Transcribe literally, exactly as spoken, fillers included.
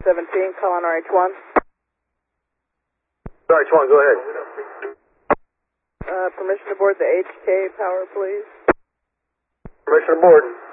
seventeen, call on R H one. R H one, go ahead. Uh, permission to board the H K Power, please. Permission to board.